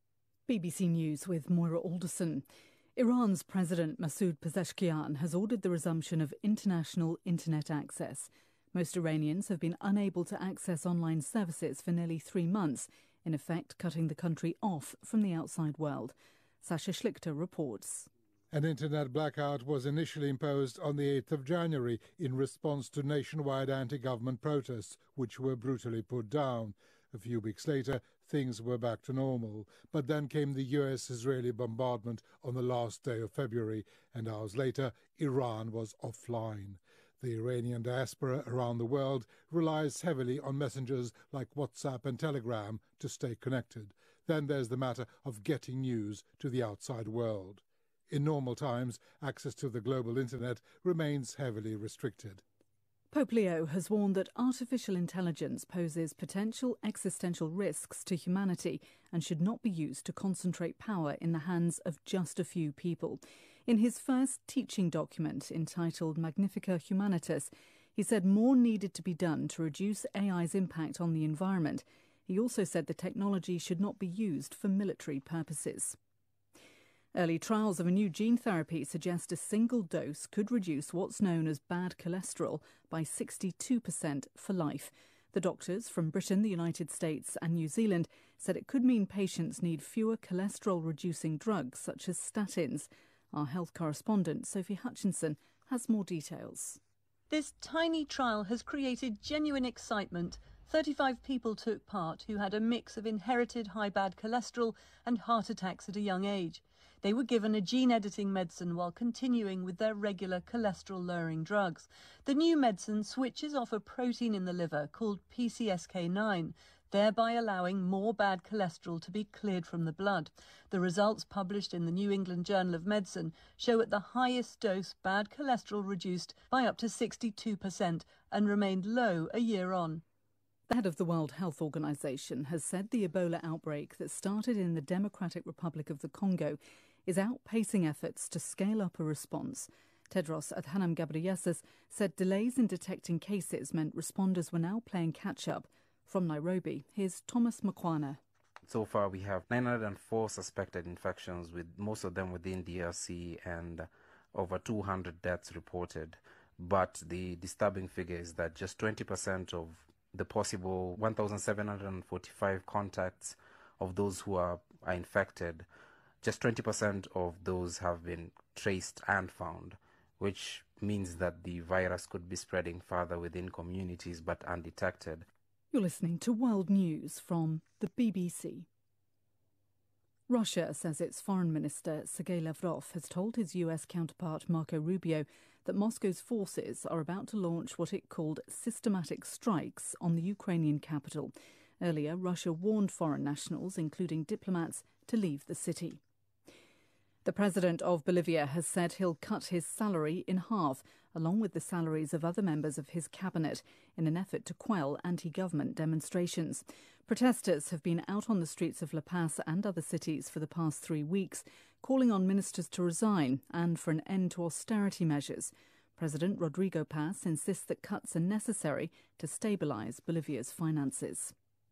B B C News with Moira Alderson. Iran's President Masoud Pezeshkian has ordered the resumption of international internet access. Most Iranians have been unable to access online services for nearly three months, in effect cutting the country off from the outside world. Sasha Schlichter reports. An internet blackout was initially imposed on the eighth of January in response to nationwide anti-government protests, which were brutally put down. A few weeks later, things were back to normal. But then came the U S-Israeli bombardment on the last day of February, and hours later, Iran was offline. The Iranian diaspora around the world relies heavily on messengers like WhatsApp and Telegram to stay connected. Then there's the matter of getting news to the outside world. In normal times, access to the global internet remains heavily restricted. Pope Leo has warned that artificial intelligence poses potential existential risks to humanity and should not be used to concentrate power in the hands of just a few people. In his first teaching document entitled Magnifica Humanitas, he said more needed to be done to reduce A I's impact on the environment. He also said the technology should not be used for military purposes. Early trials of a new gene therapy suggest a single dose could reduce what's known as bad cholesterol by sixty-two percent for life. The doctors from Britain, the United States and New Zealand said it could mean patients need fewer cholesterol-reducing drugs such as statins. Our health correspondent, Sophie Hutchinson, has more details. This tiny trial has created genuine excitement. thirty-five people took part who had a mix of inherited high bad cholesterol and heart attacks at a young age. They were given a gene-editing medicine while continuing with their regular cholesterol-lowering drugs. The new medicine switches off a protein in the liver called P C S K nine, thereby allowing more bad cholesterol to be cleared from the blood. The results published in the New England Journal of Medicine show at the highest dose bad cholesterol reduced by up to sixty-two percent and remained low a year on. The head of the World Health Organization has said the Ebola outbreak that started in the Democratic Republic of the Congo is outpacing efforts to scale up a response. Tedros Adhanom Ghebreyesus said delays in detecting cases meant responders were now playing catch-up. From Nairobi, here's Thomas Mkwana. So far, we have nine hundred four suspected infections, with most of them within D R C, and over two hundred deaths reported. But the disturbing figure is that just twenty percent of the possible one thousand seven hundred forty-five contacts of those who are, are infected, just twenty percent of those have been traced and found, which means that the virus could be spreading further within communities but undetected. You're listening to World News from the B B C. Russia says its Foreign Minister Sergei Lavrov has told his U S counterpart Marco Rubio that Moscow's forces are about to launch what it called systematic strikes on the Ukrainian capital. Earlier, Russia warned foreign nationals, including diplomats, to leave the city. The president of Bolivia has said he'll cut his salary in half, along with the salaries of other members of his cabinet, in an effort to quell anti-government demonstrations. Protesters have been out on the streets of La Paz and other cities for the past three weeks, calling on ministers to resign and for an end to austerity measures. President Rodrigo Paz insists that cuts are necessary to stabilize Bolivia's finances.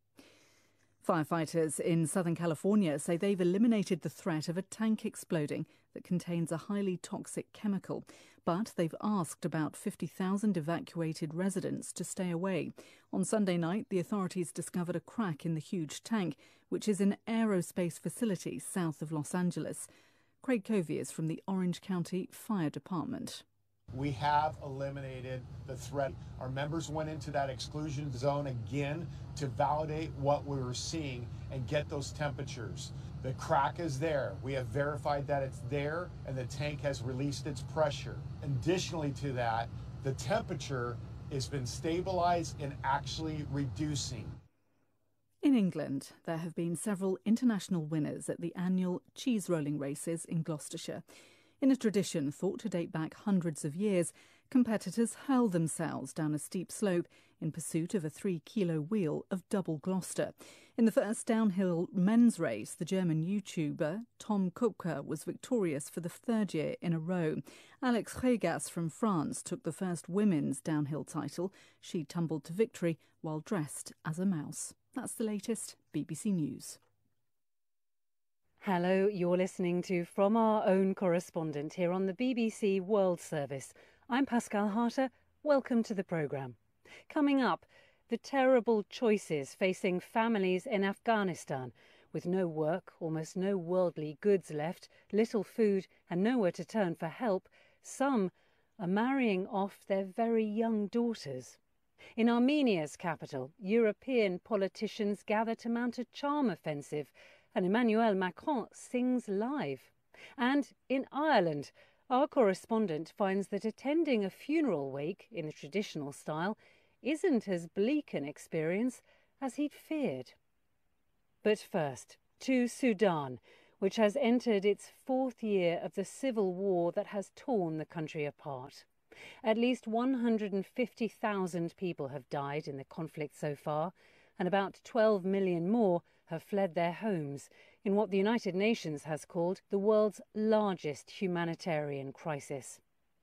Firefighters in Southern California say they've eliminated the threat of a tank exploding that contains a highly toxic chemical, but they've asked about fifty thousand evacuated residents to stay away. On Sunday night, the authorities discovered a crack in the huge tank, which is an aerospace facility south of Los Angeles. Craig Covey is from the Orange County Fire Department. We have eliminated the threat. Our members went into that exclusion zone again to validate what we were seeing and get those temperatures. The crack is there. We have verified that it's there, and the tank has released its pressure. Additionally to that, the temperature has been stabilized and actually reducing. In England, there have been several international winners at the annual cheese rolling races in Gloucestershire. In a tradition thought to date back hundreds of years, competitors hurl themselves down a steep slope in pursuit of a three-kilo wheel of double Gloucester. In the first downhill men's race, the German YouTuber Tom Kupka was victorious for the third year in a row. Alex Regas from France took the first women's downhill title. She tumbled to victory while dressed as a mouse. That's the latest B B C News. Hello, you're listening to From Our Own Correspondent here on the B B C World Service. I'm Pascal Harter. Welcome to the programme. Coming up, the terrible choices facing families in Afghanistan. With no work, almost no worldly goods left, little food and nowhere to turn for help, some are marrying off their very young daughters. In Armenia's capital, European politicians gather to mount a charm offensive, and Emmanuel Macron sings live. And in Ireland, our correspondent finds that attending a funeral wake in the traditional style isn't as bleak an experience as he'd feared. But first, to Sudan, which has entered its fourth year of the civil war that has torn the country apart. At least one hundred fifty thousand people have died in the conflict so far, and about twelve million more have fled their homes in what the United Nations has called the world's largest humanitarian crisis.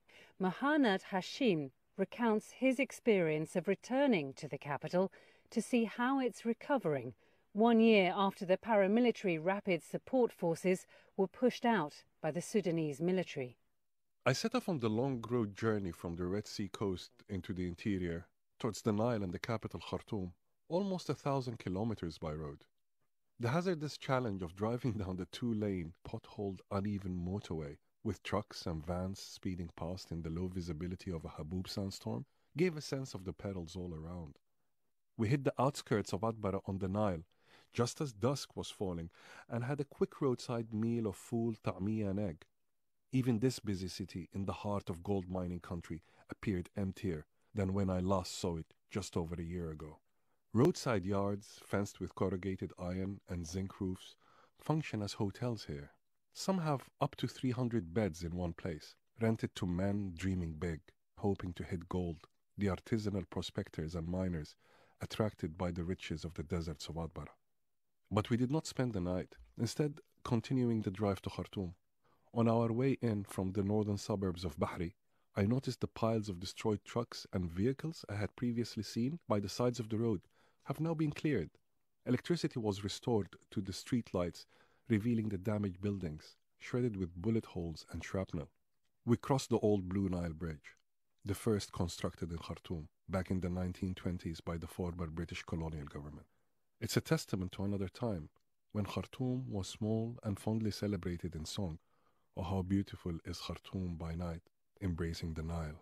Mahanat Hashim recounts his experience of returning to the capital to see how it's recovering, one year after the paramilitary Rapid Support Forces were pushed out by the Sudanese military. I set off on the long road journey from the Red Sea coast into the interior, towards the Nile and the capital Khartoum, almost a thousand kilometers by road. The hazardous challenge of driving down the two-lane, potholed, uneven motorway with trucks and vans speeding past in the low visibility of a Habub sandstorm gave a sense of the perils all around. We hit the outskirts of Atbara on the Nile, just as dusk was falling, and had a quick roadside meal of fool, ta'miyah and egg. Even this busy city in the heart of gold mining country appeared emptier than when I last saw it just over a year ago. Roadside yards, fenced with corrugated iron and zinc roofs, function as hotels here. Some have up to three hundred beds in one place, rented to men dreaming big, hoping to hit gold, the artisanal prospectors and miners attracted by the riches of the deserts of Atbara. But we did not spend the night, instead continuing the drive to Khartoum. On our way in from the northern suburbs of Bahri, I noticed the piles of destroyed trucks and vehicles I had previously seen by the sides of the road have now been cleared. Electricity was restored to the street lights, revealing the damaged buildings, shredded with bullet holes and shrapnel. We crossed the old Blue Nile Bridge, the first constructed in Khartoum back in the nineteen twenties by the former British colonial government. It's a testament to another time, when Khartoum was small and fondly celebrated in song. Oh, how beautiful is Khartoum by night, embracing the Nile.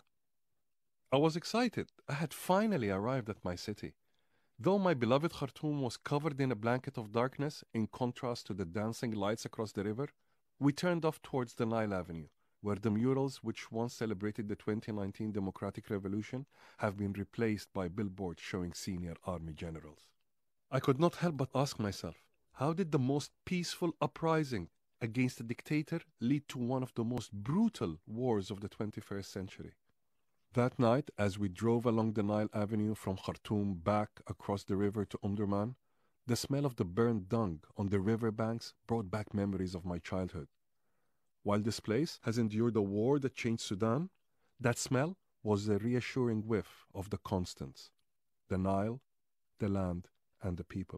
I was excited. I had finally arrived at my city. Though my beloved Khartoum was covered in a blanket of darkness in contrast to the dancing lights across the river, we turned off towards the Nile Avenue, where the murals which once celebrated the twenty nineteen Democratic Revolution have been replaced by billboards showing senior army generals. I could not help but ask myself, how did the most peaceful uprising against a dictator lead to one of the most brutal wars of the twenty-first century? That night, as we drove along the Nile Avenue from Khartoum back across the river to Omdurman, the smell of the burned dung on the riverbanks brought back memories of my childhood. While this place has endured a war that changed Sudan, that smell was a reassuring whiff of the constants: the Nile, the land, and the people.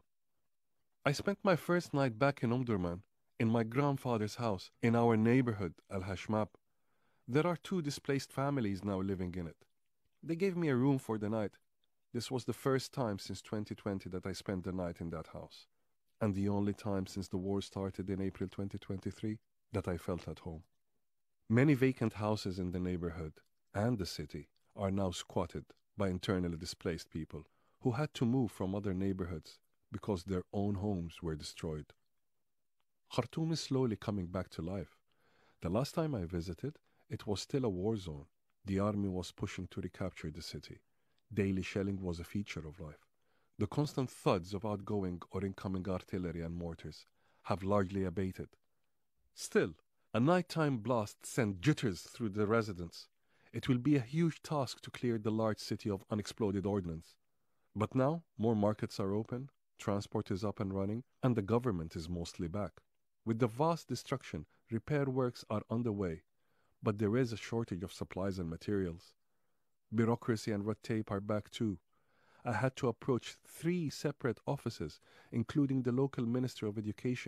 I spent my first night back in Omdurman, in my grandfather's house, in our neighborhood, Al-Hashmab. There are two displaced families now living in it. They gave me a room for the night. This was the first time since twenty twenty that I spent the night in that house, and the only time since the war started in April twenty twenty-three that I felt at home. Many vacant houses in the neighborhood and the city are now squatted by internally displaced people who had to move from other neighborhoods because their own homes were destroyed. Khartoum is slowly coming back to life. The last time I visited, it was still a war zone. The army was pushing to recapture the city. Daily shelling was a feature of life. The constant thuds of outgoing or incoming artillery and mortars have largely abated. Still, a nighttime blast sent jitters through the residents. It will be a huge task to clear the large city of unexploded ordnance. But now, more markets are open, transport is up and running, and the government is mostly back. With the vast destruction, repair works are underway, but there is a shortage of supplies and materials. Bureaucracy and red tape are back too. I had to approach three separate offices, including the local Ministry of Education,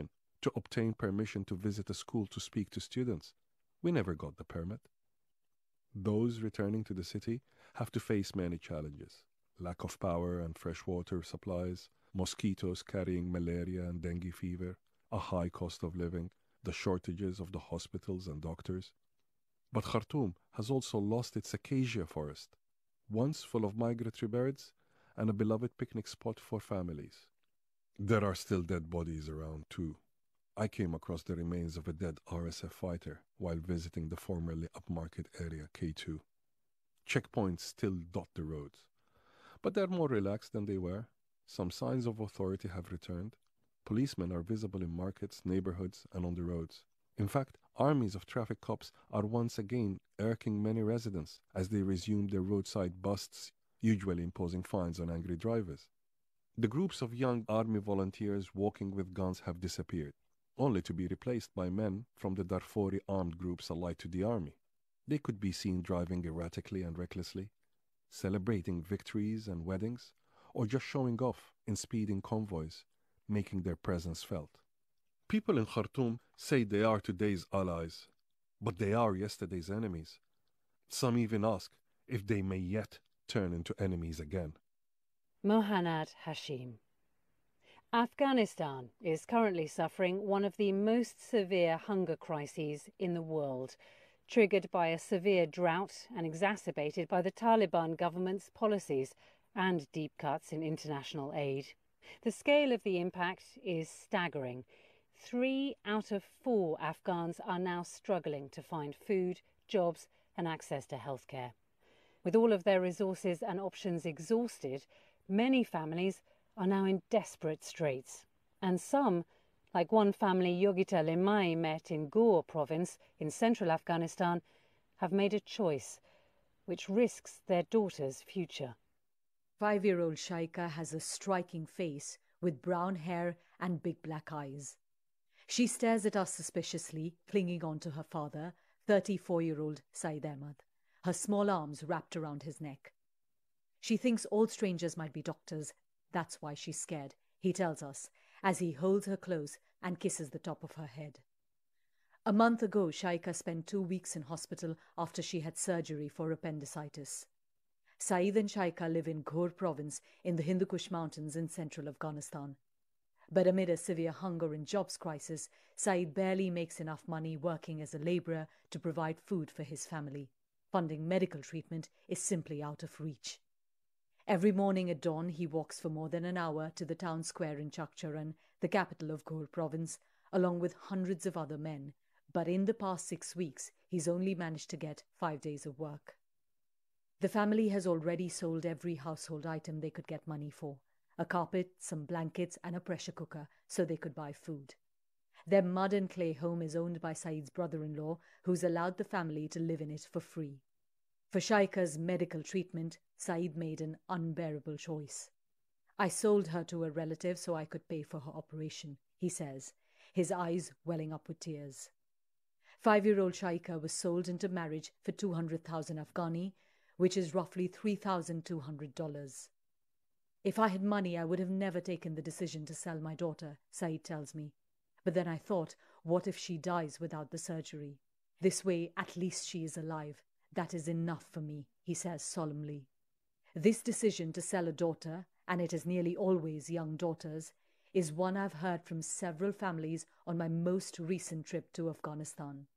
to obtain permission to visit a school to speak to students. We never got the permit. Those returning to the city have to face many challenges: lack of power and fresh water supplies, mosquitoes carrying malaria and dengue fever, a high cost of living, the shortages of the hospitals and doctors. But Khartoum has also lost its acacia forest, once full of migratory birds and a beloved picnic spot for families. There are still dead bodies around too. I came across the remains of a dead R S F fighter while visiting the formerly upmarket area K two. Checkpoints still dot the roads, but they're more relaxed than they were. Some signs of authority have returned. Policemen are visible in markets, neighborhoods, and on the roads. In fact, armies of traffic cops are once again irking many residents as they resume their roadside busts, usually imposing fines on angry drivers. The groups of young army volunteers walking with guns have disappeared, only to be replaced by men from the Darfuri armed groups allied to the army. They could be seen driving erratically and recklessly, celebrating victories and weddings, or just showing off in speeding convoys, making their presence felt. People in Khartoum say they are today's allies, but they are yesterday's enemies. Some even ask if they may yet turn into enemies again. Mohanad Hashim. Afghanistan is currently suffering one of the most severe hunger crises in the world, triggered by a severe drought and exacerbated by the Taliban government's policies and deep cuts in international aid. The scale of the impact is staggering. Three out of four Afghans are now struggling to find food, jobs, and access to healthcare. With all of their resources and options exhausted, many families are now in desperate straits. And some, like one family Yogita Lemai met in Ghor province in central Afghanistan, have made a choice which risks their daughter's future. Five-year-old Shaika has a striking face with brown hair and big black eyes. She stares at us suspiciously, clinging on to her father, thirty-four-year-old Saeed Ahmad, her small arms wrapped around his neck. She thinks all strangers might be doctors. That's why she's scared, he tells us, as he holds her close and kisses the top of her head. A month ago, Shaika spent two weeks in hospital after she had surgery for appendicitis. Saeed and Shaika live in Ghor province in the Hindu Kush mountains in central Afghanistan. But amid a severe hunger and jobs crisis, Saeed barely makes enough money working as a labourer to provide food for his family. Funding medical treatment is simply out of reach. Every morning at dawn, he walks for more than an hour to the town square in Chakcharan, the capital of Ghor province, along with hundreds of other men. But in the past six weeks, he's only managed to get five days of work. The family has already sold every household item they could get money for. A carpet, some blankets and a pressure cooker so they could buy food. Their mud and clay home is owned by Saeed's brother-in-law, who's allowed the family to live in it for free. For Shaika's medical treatment, Saeed made an unbearable choice. I sold her to a relative so I could pay for her operation, he says, his eyes welling up with tears. Five-year-old Shaika was sold into marriage for two hundred thousand Afghani, which is roughly three thousand two hundred dollars. If I had money, I would have never taken the decision to sell my daughter, Saeed tells me. But then I thought, what if she dies without the surgery? This way, at least she is alive. That is enough for me, he says solemnly. This decision to sell a daughter, and it is nearly always young daughters, is one I've heard from several families on my most recent trip to Afghanistan.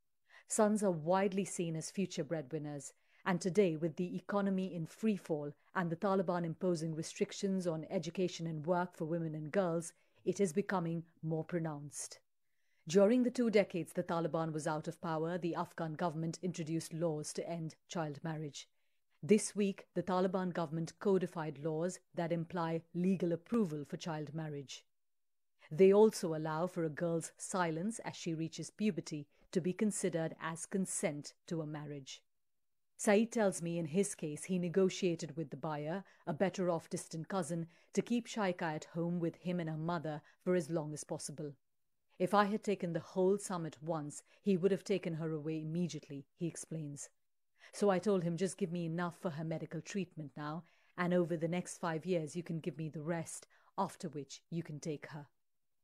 Sons are widely seen as future breadwinners, and today, with the economy in freefall and the Taliban imposing restrictions on education and work for women and girls, it is becoming more pronounced. During the two decades the Taliban was out of power, the Afghan government introduced laws to end child marriage. This week, the Taliban government codified laws that imply legal approval for child marriage. They also allow for a girl's silence as she reaches puberty to be considered as consent to a marriage. Saeed tells me in his case he negotiated with the buyer, a better-off distant cousin, to keep Shaika at home with him and her mother for as long as possible. If I had taken the whole sum at once, he would have taken her away immediately, he explains. So I told him, just give me enough for her medical treatment now, and over the next five years you can give me the rest, after which you can take her.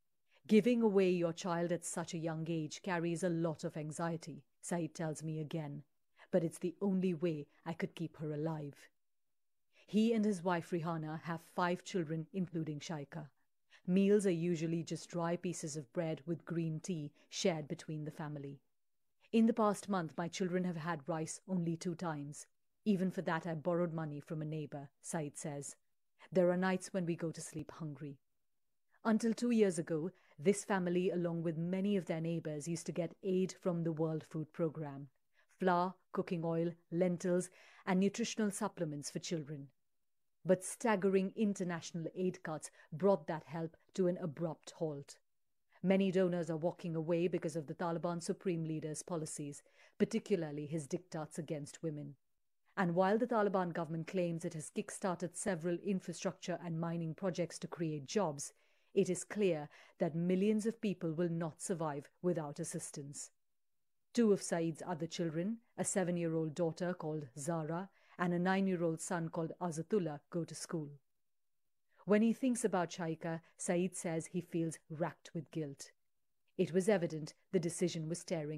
Giving away your child at such a young age carries a lot of anxiety, Saeed tells me again, but it's the only way I could keep her alive. He and his wife Rihanna have five children, including Shaika. Meals are usually just dry pieces of bread with green tea shared between the family. In the past month, my children have had rice only two times. Even for that, I borrowed money from a neighbor, Saeed says. There are nights when we go to sleep hungry. Until two years ago, this family, along with many of their neighbors, used to get aid from the World Food Programme: flour, cooking oil, lentils, and nutritional supplements for children. But staggering international aid cuts brought that help to an abrupt halt. Many donors are walking away because of the Taliban Supreme Leader's policies, particularly his diktats against women. And while the Taliban government claims it has kick-started several infrastructure and mining projects to create jobs, it is clear that millions of people will not survive without assistance. Two of Saeed's other children, a seven-year-old daughter called Zara and a nine-year-old son called Azatullah, go to school. When he thinks about Shaika, Saeed says he feels racked with guilt. It was evident the decision was staring